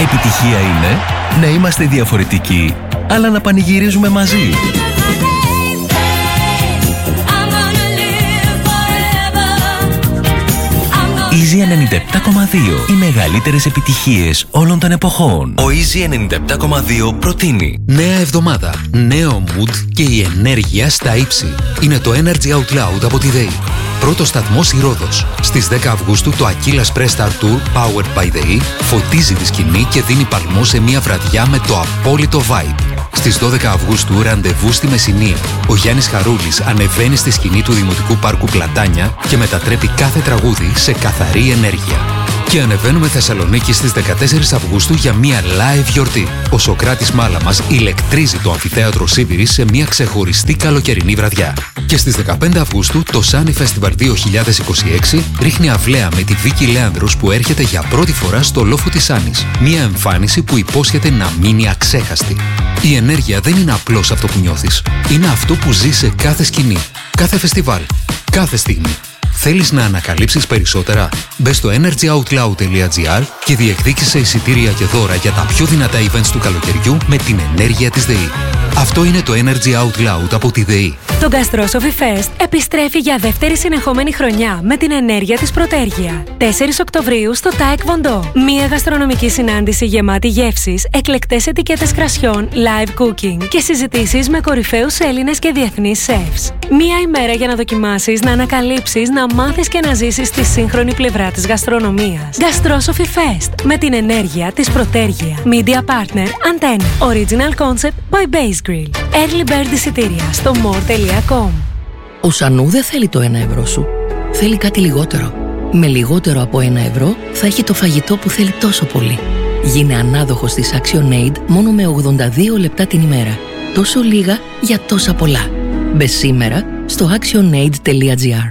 Επιτυχία είναι να είμαστε διαφορετικοί, αλλά να πανηγυρίζουμε μαζί. Easy 97,2. Οι μεγαλύτερες επιτυχίες όλων των εποχών. Ο Easy 97,2 προτείνει νέα εβδομάδα, νέο mood και η ενέργεια στα ύψη. Είναι το Energy Out Loud από τη ΔΕΗ. Πρώτο σταθμός η Ρόδος. Στις 10 Αυγούστου το Aquila Press Star Tour Powered by ΔΕΗ φωτίζει τη σκηνή και δίνει παλμό σε μια βραδιά με το απόλυτο vibe. Στις 12 Αυγούστου ραντεβού στη Μεσσηνία. Ο Γιάννης Χαρούλης ανεβαίνει στη σκηνή του Δημοτικού Πάρκου Πλατάνια και μετατρέπει κάθε τραγούδι σε καθαρή ενέργεια. Και ανεβαίνουμε Θεσσαλονίκη στις 14 Αυγούστου για μια live γιορτή. Ο Σωκράτης Μάλαμας ηλεκτρίζει το αμφιθέατρο Σίβηρης σε μια ξεχωριστή καλοκαιρινή βραδιά. Και στις 15 Αυγούστου το Sunny Festival 2026 ρίχνει αυλαία με τη Βίκη Λέανδρος που έρχεται για πρώτη φορά στο λόφο της Άνης. Μια εμφάνιση που υπόσχεται να μείνει αξέχαστη. Η ενέργεια δεν είναι απλώς αυτό που νιώθεις. Είναι αυτό που ζεις σε κάθε σκηνή, κάθε φεστιβάλ, κάθε στιγμή. Θέλεις να ανακαλύψεις περισσότερα? Μπες στο energyoutloud.gr και διεκδίκησε εισιτήρια και δώρα για τα πιο δυνατά events του καλοκαιριού με την ενέργεια της ΔΕΗ. Αυτό είναι το Energy Out Loud από τη ΔΕΗ. Το Gastrosophy Fest επιστρέφει για δεύτερη συνεχόμενη χρονιά με την ενέργεια της Πρωτέργεια. 4 Οκτωβρίου στο ΤΑΕΚ Βοντό. Μία γαστρονομική συνάντηση γεμάτη γεύσεις, εκλεκτές ετικέτες κρασιών, live cooking και συζητήσεις με κορυφαίους Έλληνες και διεθνείς chefs. Μία ημέρα για να δοκιμάσεις, να ανακαλύψεις, να μάθεις και να ζήσεις τη σύγχρονη πλευρά της γαστρονομίας. Gastrosophy Fest με την ενέργεια της Πρωτέργεια. Media Partner Antenna. Original Concept by Base Grill. Early Bird εισιτήρια στο more.com. Ο Σανού δεν θέλει το 1 ευρώ σου. Θέλει κάτι λιγότερο. Με λιγότερο από 1 ευρώ θα έχει το φαγητό που θέλει τόσο πολύ. Γίνε ανάδοχος της ActionAid μόνο με 82 λεπτά την ημέρα. Τόσο λίγα για τόσα πολλά. Μπες σήμερα στο actionaid.gr.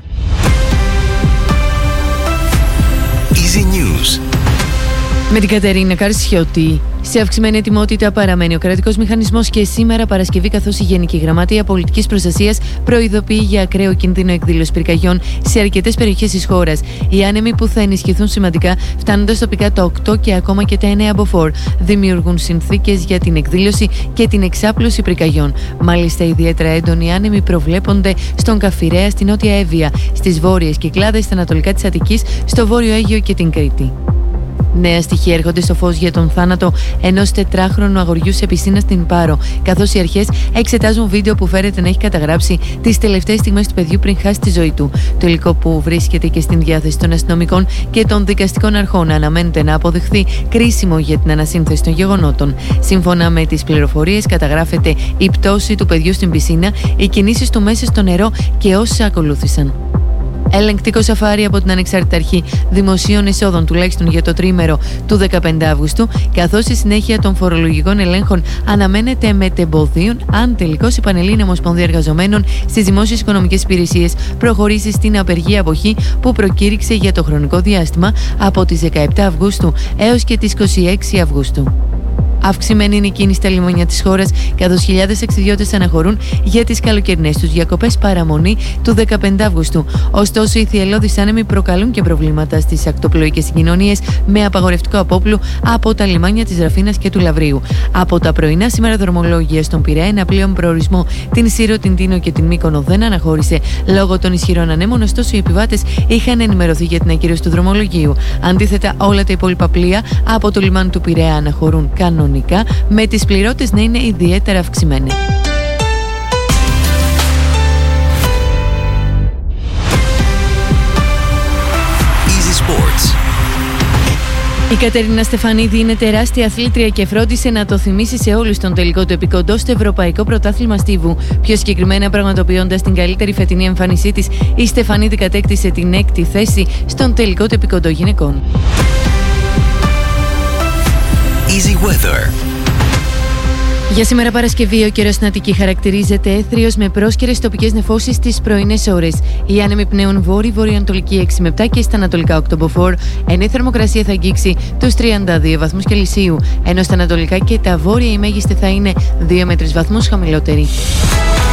Easy News. Με την Κατερίνα Καρσιώτη. Σε αυξημένη ετοιμότητα παραμένει ο κρατικός μηχανισμός και σήμερα Παρασκευή, καθώς η Γενική Γραμματεία Πολιτικής Προστασίας προειδοποιεί για ακραίο κίνδυνο εκδήλωσης πυρκαγιών σε αρκετές περιοχές της χώρας. Οι άνεμοι που θα ενισχυθούν σημαντικά, φτάνοντας τοπικά τα 8 και ακόμα και τα 9 μποφόρ, δημιουργούν συνθήκες για την εκδήλωση και την εξάπλωση πυρκαγιών. Μάλιστα, ιδιαίτερα έντονοι άνεμοι προβλέπονται στον Καφιρέα, στην Νότια Εύβοια, στις βόρειες Κυκλάδες, στα ανατολικά της Αττικής, στο Βόρειο Αίγυο και την Κρήτη. Νέα στοιχεία έρχονται στο φως για τον θάνατο ενός 4χρονου αγοριού σε πισίνα στην Πάρο, καθώς οι αρχές εξετάζουν βίντεο που φέρεται να έχει καταγράψει τις τελευταίες στιγμές του παιδιού πριν χάσει τη ζωή του. Το υλικό, που βρίσκεται και στην διάθεση των αστυνομικών και των δικαστικών αρχών, αναμένεται να αποδειχθεί κρίσιμο για την ανασύνθεση των γεγονότων. Σύμφωνα με τις πληροφορίες, καταγράφεται η πτώση του παιδιού στην πισίνα, οι κινήσεις του μέσα στο νερό και όσα ακολούθησαν. Ελεγκτικό σαφάρι από την Ανεξάρτητη Αρχή Δημοσίων Εσόδων, τουλάχιστον για το τρίμερο του 15 Αυγούστου, καθώς η συνέχεια των φορολογικών ελέγχων αναμένεται μετεμποδίων αν τελικώς η Πανελλήνια Ομοσπονδία Εργαζομένων στις Δημόσιες Οικονομικές Υπηρεσίες προχωρήσει στην απεργία αποχή που προκήρυξε για το χρονικό διάστημα από τις 17 Αυγούστου έως και τις 26 Αυγούστου. Αυξημένη είναι η κίνηση στα λιμάνια της χώρας, καθώς χιλιάδες ταξιδιώτες αναχωρούν για τις καλοκαιρινές τους διακοπές παραμονή του 15 Αυγούστου. Ωστόσο, οι θυελλώδεις άνεμοι προκαλούν και προβλήματα στις ακτοπλοϊκές συγκοινωνίες με απαγορευτικό απόπλου από τα λιμάνια της Ραφίνας και του Λαβρίου. Από τα πρωινά σήμερα, δρομολόγια στον Πειραιά, ένα πλοίο με προορισμό την Σύρο, την Τίνο και την Μύκονο δεν αναχώρησε λόγω των ισχυρών ανέμων. Ωστόσο, οι επιβάτες είχαν ενημερωθεί για την ακύρωση του δρομολογίου. Αντίθετα, όλα τα υπόλοιπα πλοία από το λιμάνι του Πειραιά αναχωρούν κανονικά, με τις πληρώτες να είναι ιδιαίτερα αυξημένες. Easy Sports. Η Κατερίνα Στεφανίδη είναι τεράστια αθλήτρια και φρόντισε να το θυμίσει σε όλους τον τελικό του επικοντό στο Ευρωπαϊκό Πρωτάθλημα Στίβου. Πιο συγκεκριμένα, πραγματοποιώντας την καλύτερη φετινή εμφάνισή της, η Στεφανίδη κατέκτησε την 6η θέση στον τελικό του επικοντό γυναικών. Easy Weather. Για σήμερα Παρασκευή, ο καιρός στην Αττική χαρακτηρίζεται έθριος με πρόσκαιρες τοπικές νεφώσεις στις πρωινές ώρες. Οι άνεμοι πνέουν βόρειο-βορειοανατολική 6 με 7 και στα ανατολικά 8 μποφόρ, ενώ η θερμοκρασία θα αγγίξει τους 32 βαθμούς Κελσίου, ενώ στα ανατολικά και τα βόρεια η μέγιστη θα είναι 2 με 3 βαθμούς χαμηλότερη.